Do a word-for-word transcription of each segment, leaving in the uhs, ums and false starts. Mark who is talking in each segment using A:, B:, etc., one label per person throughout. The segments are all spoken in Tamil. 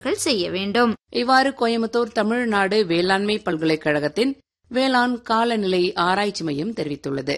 A: செய்ய வேண்டும்.
B: இவ்வாறு கோயம்புத்தூர் தமிழ்நாடு வேளாண்மை பல்கலைக்கழகத்தின் வேளாண் காலநிலை ஆராய்ச்சி மையம் தெரிவித்துள்ளது.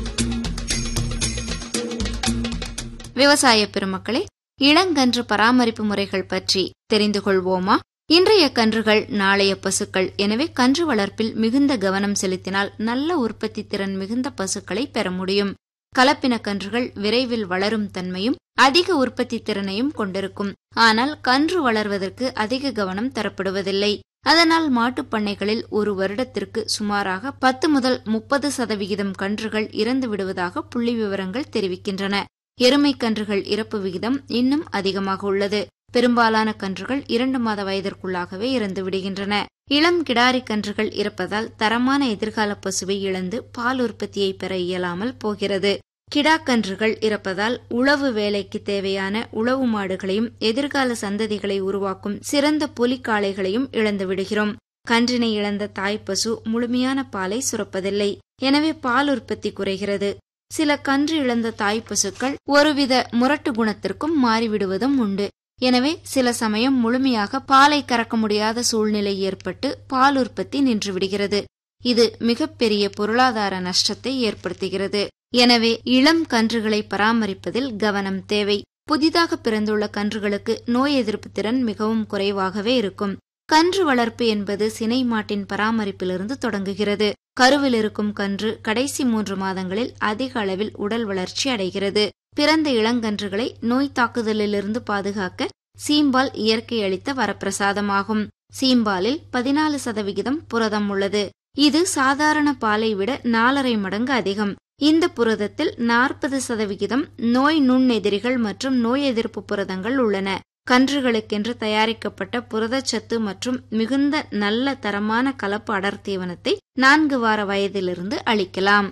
A: விவசாய பெருமக்களே, இளங்கன்று பராமரிப்பு முறைகள் பற்றி தெரிந்து கொள்வோமா? இன்றைய கன்றுகள் நாளைய பசுக்கள். எனவே கன்று வளர்ப்பில் மிகுந்த கவனம் செலுத்தினால் நல்ல உற்பத்தி திறன் மிகுந்த பசுக்களை பெற முடியும். கலப்பின கன்றுகள் விரைவில் வளரும் தன்மையும் அதிக உற்பத்தி திறனையும் கொண்டிருக்கும். ஆனால் கன்று வளர்வதற்கு அதிக கவனம் தரப்படுவதில்லை. அதனால் மாட்டுப் பண்ணைகளில் ஒரு வருடத்திற்கு சுமாராக பத்து முதல் முப்பது சதவிகிதம் கன்றுகள் இறந்து விடுவதாக புள்ளி விவரங்கள் தெரிவிக்கின்றன. எருமை கன்றுகள் இறப்பு விகிதம் இன்னும் அதிகமாக உள்ளது. பெரும்பாலான கன்றுகள் இரண்டு மாத வயதிற்குள்ளாகவே இறந்து விடுகின்றன. இளம் கிடாரி கன்றுகள் இறப்பதால் தரமான எதிர்கால பசுவை இழந்து பால் உற்பத்தியை பெற இயலாமல் போகிறது. கிடாக்கன்றுகள் இறப்பதால் உழவு வேலைக்கு தேவையான உழவு மாடுகளையும் எதிர்கால சந்ததிகளை உருவாக்கும் சிறந்த புலிக்காளைகளையும் இழந்து விடுகிறோம். கன்றினை இழந்த தாய்ப்பசு முழுமையான பாலை சுரப்பதில்லை. எனவே பால் உற்பத்தி குறைகிறது. சில கன்று இழந்த தாய்ப்பசுக்கள் ஒருவித முரட்டு குணத்திற்கும் மாறிவிடுவதும் உண்டு. எனவே சில சமயம் முழுமையாக பாலை கறக்க முடியாத சூழ்நிலை ஏற்பட்டு பால் உற்பத்தி நின்றுவிடுகிறது. இது மிகப்பெரிய பொருளாதார நஷ்டத்தை ஏற்படுத்துகிறது. எனவே இளம் கன்றுகளை பராமரிப்பதில் கவனம் தேவை. புதிதாக பிறந்துள்ள கன்றுகளுக்கு நோய் எதிர்ப்பு திறன் மிகவும் குறைவாகவே இருக்கும். கன்று வளர்ப்பு என்பது சினை மாட்டின் பராமரிப்பிலிருந்து தொடங்குகிறது. கருவில் இருக்கும் கன்று கடைசி மூன்று மாதங்களில் அதிக அளவில் உடல் வளர்ச்சி அடைகிறது. பிறந்த இளங்கன்றுகளை நோய் தாக்குதலிலிருந்து பாதுகாக்க சீம்பால் இயற்கை அளித்த வரப்பிரசாதமாகும். சீம்பாலில் பதினாலு சதவிகிதம் புரதம் உள்ளது. இது சாதாரண பாலை விட நாலரை மடங்கு அதிகம். இந்த புரதத்தில் நாற்பது சதவிகிதம் நோய் நுண்ணெதிரிகள் மற்றும் நோய் எதிர்ப்பு புரதங்கள் உள்ளன. கன்றுகளுக்கென்று தயாரிக்கப்பட்ட புரதச்சத்து மற்றும் மிகுந்த நல்ல தரமான கலப்பு அடர் தீவனத்தை நான்கு வார வயதிலிருந்து அளிக்கலாம்.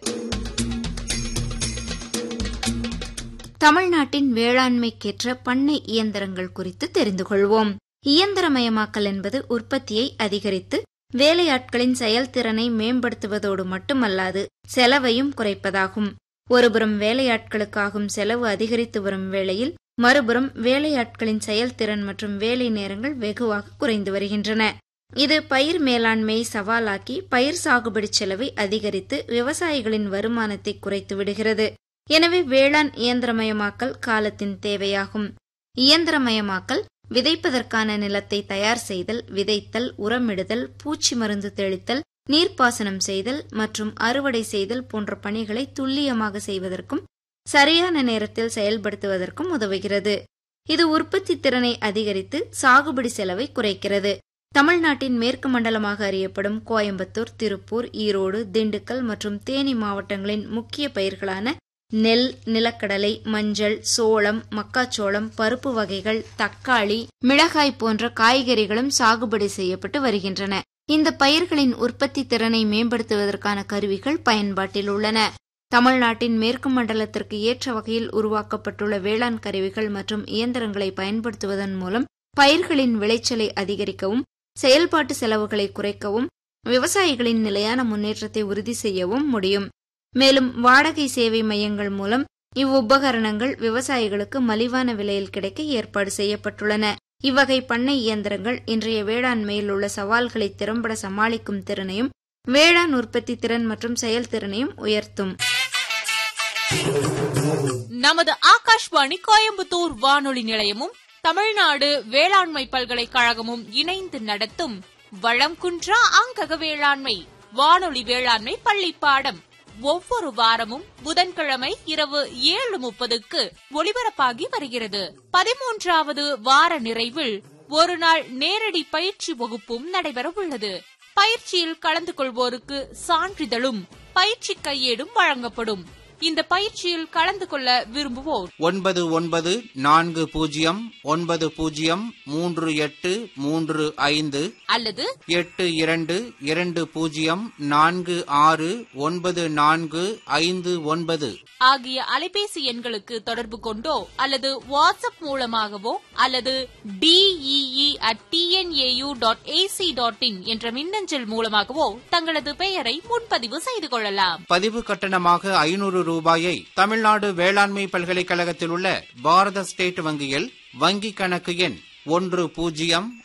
A: தமிழ்நாட்டின் வேளாண்மைக்கேற்ற பண்ணை இயந்திரங்கள் குறித்து தெரிந்து கொள்வோம். இயந்திரமயமாக்கல் என்பது உற்பத்தியை அதிகரித்து வேலையாட்களின் செயல்திறனை மேம்படுத்துவதோடு மட்டுமல்லாது செலவையும் குறைப்பதாகும். ஒருபுறம் வேலையாட்களுக்காகும் செலவு அதிகரித்து வரும் வேளையில் மறுபுறம் வேலையாட்களின் செயல்திறன் மற்றும் வேலை நேரங்கள் வெகுவாக குறைந்து வருகின்றன. இது பயிர் மேலாண்மையை சவாலாக்கி பயிர் சாகுபடி செலவை அதிகரித்து விவசாயிகளின் வருமானத்தை குறைத்து விடுகிறது. எனவே வேளாண் இயந்திரமயமாக்கல் காலத்தின் தேவையாகும். இயந்திரமயமாக்கல் விதைப்பதற்கான நிலத்தை தயார் செய்தல், விதைத்தல், உரமிடுதல், பூச்சி மருந்து தெளித்தல், நீர்ப்பாசனம் செய்தல் மற்றும் அறுவடை செய்தல் போன்ற பணிகளை துல்லியமாக செய்வதற்கும் சரியான நேரத்தில் செயல்படுத்துவதற்கும் உதவுகிறது. இது உற்பத்தி திறனை அதிகரித்து சாகுபடி செலவை குறைக்கிறது. தமிழ்நாட்டின் மேற்கு மண்டலமாக அறியப்படும் கோயம்புத்தூர், திருப்பூர், ஈரோடு, திண்டுக்கல் மற்றும் தேனி மாவட்டங்களின் முக்கிய பயிர்களான நெல், நிலக்கடலை, மஞ்சள், சோளம், மக்காச்சோளம், பருப்பு வகைகள், தக்காளி, மிளகாய் போன்ற காய்கறிகளும் சாகுபடி செய்யப்பட்டு வருகின்றன. இந்த பயிர்களின் உற்பத்தி திறனை மேம்படுத்துவதற்கான கருவிகள் பயன்பாட்டில் உள்ளன. தமிழ்நாட்டின் மேற்கு மண்டலத்திற்கு ஏற்ற வகையில் உருவாக்கப்பட்டுள்ள வேளாண் கருவிகள் மற்றும் இயந்திரங்களை பயன்படுத்துவதன் மூலம் பயிர்களின் விளைச்சலை அதிகரிக்கவும், செயல்பாட்டு செலவுகளை குறைக்கவும், விவசாயிகளின் நிலையான முன்னேற்றத்தை உறுதி செய்யவும் முடியும். மேலும் வாடகை சேவை மையங்கள் மூலம் இவ்வுபகரணங்கள் விவசாயிகளுக்கு மலிவான விலையில் கிடைக்க ஏற்பாடு செய்யப்பட்டுள்ளன. இவ்வகை பண்ணை இயந்திரங்கள் இன்றைய வேளாண்மையில் உள்ள சவால்களை திறம்பட சமாளிக்கும் திறனையும் வேளாண் உற்பத்தி திறன் மற்றும் செயல்திறனையும் உயர்த்தும்.
C: நமது ஆகாஷ்வாணி கோயம்புத்தூர் வானொலி நிலையமும் தமிழ்நாடு வேளாண்மை பல்கலைக்கழகமும் இணைந்து நடத்தும் வளம் குன்றா அங்கக வேளாண்மை வானொலி வேளாண்மை பள்ளி பாடம் ஒவ்வொரு வாரமும் புதன்கிழமை இரவு ஏழு முப்பதுக்கு ஒளிபரப்பாகி வருகிறது. பதிமூன்றாவது வார நிறைவில் ஒரு நாள் நேரடி பயிற்சி வகுப்பும் நடைபெற உள்ளது. பயிற்சியில் கலந்து கொள்வோருக்கு சான்றிதழும் பயிற்சி கையேடும் வழங்கப்படும். இந்த பயிற்சியில் கலந்து கொள்ள விரும்புவோர்
D: ஒன்பது ஒன்பது நான்கு பூஜ்ஜியம் ஒன்பது பூஜ்ஜியம் மூன்று எட்டு மூன்று ஐந்து
C: அல்லது
D: எட்டு இரண்டு இரண்டு பூஜ்ஜியம் நான்கு ஆறு ஒன்பது நான்கு ஐந்து ஒன்பது
C: ஆகிய அலைபேசி எண்களுக்கு தொடர்பு கொண்டோ அல்லது வாட்ஸ்அப் மூலமாகவோ அல்லது DEE at TNAU dot AC dot in என்ற மின்னஞ்சல் மூலமாகவோ தங்களது பெயரை முன்பதிவு செய்து கொள்ளலாம்.
D: பதிவு கட்டணமாக ஐநூறு ரூபாயை தமிழ்நாடு வேளாண்மை பல்கலைக்கழகத்தில் உள்ள பாரத ஸ்டேட் வங்கியில் வங்கி கணக்கு எண் ஒன்று பூஜ்ஜியம்